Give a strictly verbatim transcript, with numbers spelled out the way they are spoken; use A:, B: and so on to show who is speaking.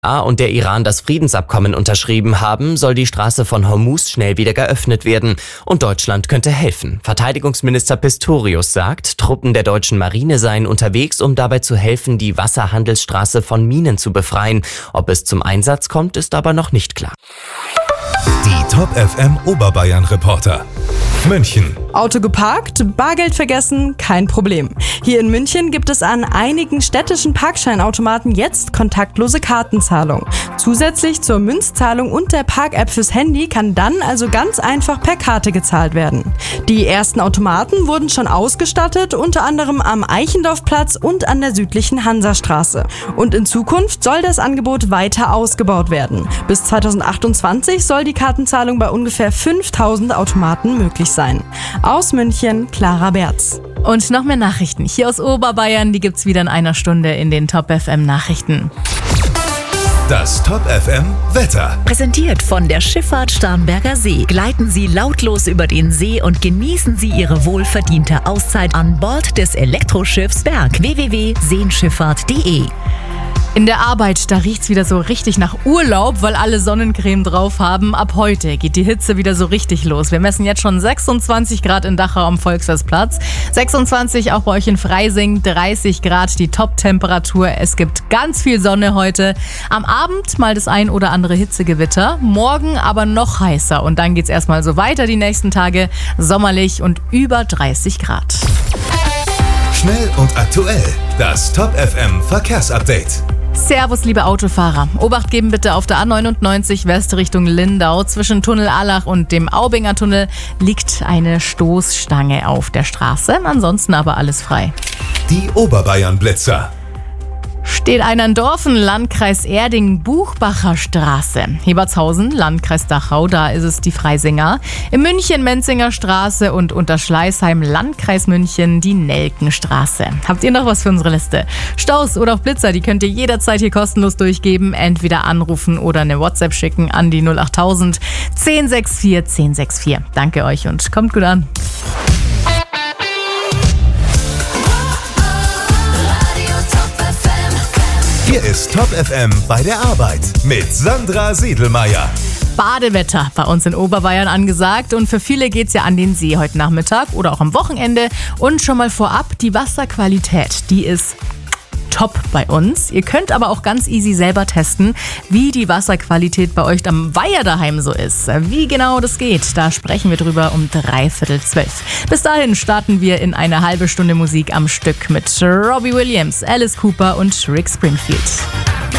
A: und der Iran das Friedensabkommen unterschrieben haben, soll die Straße von Hormuz schnell wieder geöffnet werden. Und Deutschland könnte helfen. Verteidigungsminister Pistorius sagt, Truppen der deutschen Marine seien unterwegs, um dabei zu helfen, die Wasserhandelsstraße von Minen zu befreien. Ob es zum Einsatz kommt, ist aber noch nicht klar.
B: Die Top F M Oberbayern Reporter. München.
C: Auto geparkt, Bargeld vergessen, kein Problem. Hier in München gibt es an einigen städtischen Parkscheinautomaten jetzt kontaktlose Kartenzahlung. Zusätzlich zur Münzzahlung und der Park-App fürs Handy kann dann also ganz einfach per Karte gezahlt werden. Die ersten Automaten wurden schon ausgestattet, unter anderem am Eichendorfplatz und an der südlichen Hansastraße. Und in Zukunft soll das Angebot weiter ausgebaut werden. Bis zweitausendachtundzwanzig soll die Kartenzahlung bei ungefähr fünftausend Automaten möglich sein. Aus München, Clara Berz.
D: Und noch mehr Nachrichten hier aus Oberbayern, die gibt's wieder in einer Stunde in den Top F M Nachrichten.
B: Das Top F M Wetter.
E: Präsentiert von der Schifffahrt Starnberger See. Gleiten Sie lautlos über den See und genießen Sie Ihre wohlverdiente Auszeit an Bord des Elektroschiffs Berg. w w w punkt seenschifffahrt punkt de.
D: In der Arbeit, da riecht's wieder so richtig nach Urlaub, weil alle Sonnencreme drauf haben. Ab heute geht die Hitze wieder so richtig los. Wir messen jetzt schon sechsundzwanzig Grad in Dachau am Volksfestplatz. sechsundzwanzig auch bei euch in Freising, dreißig Grad die Top-Temperatur. Es gibt ganz viel Sonne heute. Am Abend mal das ein oder andere Hitzegewitter. Morgen aber noch heißer. Und dann geht's erstmal so weiter die nächsten Tage. Sommerlich und über dreißig Grad.
B: Schnell und aktuell. Das Top F M Verkehrsupdate.
D: Servus, liebe Autofahrer. Obacht geben bitte auf der A neunundneunzig West Richtung Lindau. Zwischen Tunnel Allach und dem Aubinger Tunnel liegt eine Stoßstange auf der Straße. Ansonsten aber alles frei.
B: Die Oberbayern Blitzer.
D: Steht einer in Dorfen, Landkreis Erding, Buchbacher Straße. Hebertshausen, Landkreis Dachau, da ist es die Freisinger. In München, Menzinger Straße und Unterschleißheim, Landkreis München, die Nelkenstraße. Habt ihr noch was für unsere Liste? Staus oder auch Blitzer, die könnt ihr jederzeit hier kostenlos durchgeben. Entweder anrufen oder eine WhatsApp schicken an die null achttausend zehn sechs vier zehn sechs vier. Danke euch und kommt gut an.
B: Hier ist Top F M bei der Arbeit mit Sandra Siedelmeier.
D: Badewetter bei uns in Oberbayern angesagt und für viele geht's ja an den See heute Nachmittag oder auch am Wochenende. Und schon mal vorab, die Wasserqualität, die ist top bei uns. Ihr könnt aber auch ganz easy selber testen, wie die Wasserqualität bei euch am Weiher daheim so ist. Wie genau das geht, da sprechen wir drüber um dreiviertel zwölf. Bis dahin starten wir in eine halbe Stunde Musik am Stück mit Robbie Williams, Alice Cooper und Rick Springfield.